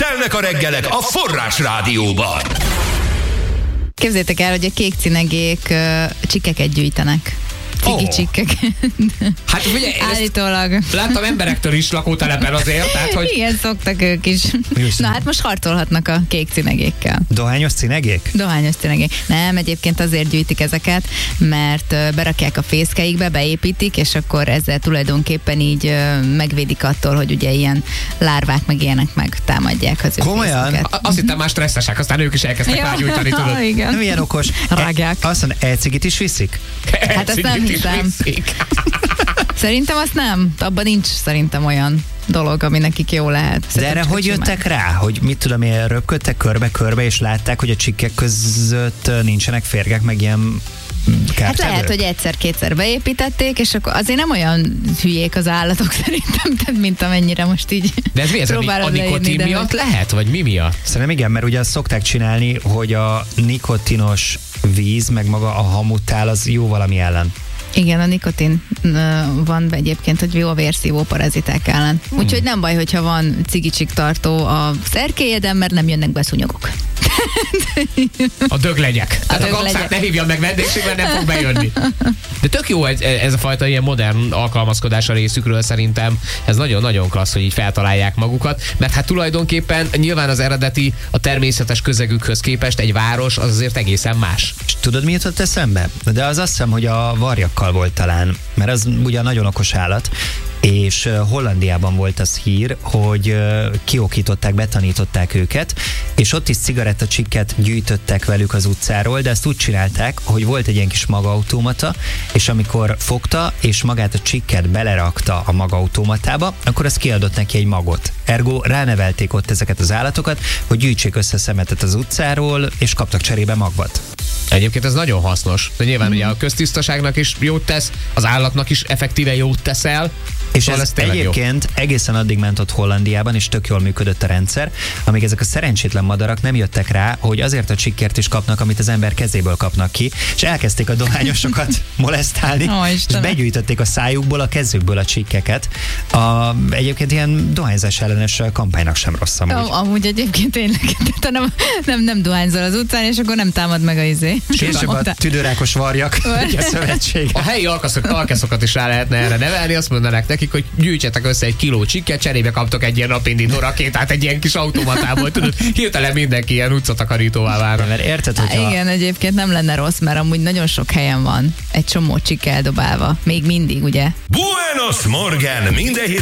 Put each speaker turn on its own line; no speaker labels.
Kelnek a reggelek a Forrás Rádióban.
Képzeljétek el, hogy a kék cinegék csikkeket gyűjtenek. Cigi csikkeket.
Hát ugye
állítólag.
Láttam emberektől is lakótelepen azért, tehát hogy...
Igen, szoktak ők is. Na hát most harcolhatnak a kék cinegékkel.
Dohányos cinegék?
Dohányos cinegék. Nem, egyébként azért gyűjtik ezeket, mert berakják a fészkeikbe, beépítik, és akkor ezzel tulajdonképpen így megvédik attól, hogy ugye ilyen lárvák meg ilyenek meg támadják az ő fészküket.
Azt hittem már stresszesek, aztán ők is elkezdtek rágyújtani, tudod.
Igen.
Nem ilyen okos.
Rágják.
Azt mondja, elcigit is viszik?
Hát azt nem hiszem. Szerintem azt nem. Abban nincs szerintem olyan dolog, ami nekik jó lehet.
De erre hogy jöttek rá? Hogy mit tudom én, röpködtek körbe-körbe, és látták, hogy a csikkek között nincsenek férgek, meg ilyen kártevők?
Hát lehet, hogy egyszer-kétszer beépítették, és akkor azért nem olyan hülyék az állatok szerintem, tehát mint amennyire most így
de ez mi ez? A nikotin miatt lehet? Vagy mi miatt?
Szerintem igen, mert ugye azt szokták csinálni, hogy a nikotinos víz, meg maga a hamutál az jó valami ellen.
Igen, a nikotin van egyébként, hogy jó a vérszívó paraziták ellen. Úgyhogy nem baj, hogyha van cigicsik tartó a szerkélyeden, mert nem jönnek be szúnyogok.
A döglegyek. Tehát a gangszát ne hívjam meg vendégségben, nem fog bejönni. De tök jó ez a fajta ilyen modern alkalmazkodás a részükről szerintem. Ez nagyon-nagyon klassz, hogy így feltalálják magukat, mert hát tulajdonképpen nyilván az eredeti, a természetes közegükhöz képest egy város az azért egészen más.
És tudod, mi jutott eszembe? De az azt hiszem, hogy a varjakkal volt talán, mert az ugye nagyon okos állat, és Hollandiában volt az hír, hogy kiokították, betanították őket, és ott is cigarettacsikket gyűjtöttek velük az utcáról, de ezt úgy csinálták, hogy volt egy ilyen kis magautomata, és amikor fogta, és magát a csikket belerakta a magautomatába, akkor az kiadott neki egy magot. Ergo ránevelték ott ezeket az állatokat, hogy gyűjtsék össze szemetet az utcáról, és kaptak cserébe magvat.
Egyébként ez nagyon hasznos. De nyilván ugye a köztisztaságnak is jót tesz, az állatnak is effektíve jót teszel.
És ez egyébként jó. Egészen addig ment ott Hollandiában, és tök jól működött a rendszer, amíg ezek a szerencsétlen madarak nem jöttek rá, hogy azért a csikkért is kapnak, amit az ember kezéből kapnak ki, és elkezdték a dohányosokat molesztálni, és begyűjtötték a szájukból, a kezükből a csikkeket. Egyébként ilyen dohányzás ellenes kampánynak sem rossz amúgy.
Amúgy egyébként tényleg, nem dohányzol az utcán, és akkor nem támad meg a izé.
Később a tüdőrákos varjak a szövetség.
A helyi alkaszokat is rá lehetne erre nevelni, azt mondanák nekik, hogy gyűjtsetek össze egy kiló csikket, cserébe kaptok egy ilyen napindító rakétát egy ilyen kis automatából, tudod, hirtelen mindenki ilyen utcatakarítóvá válna.
Mert érted, hogyha...
Igen, egyébként nem lenne rossz, mert amúgy nagyon sok helyen van egy csomó csikk eldobálva. Még mindig, ugye?
Buenos Morgen! Minden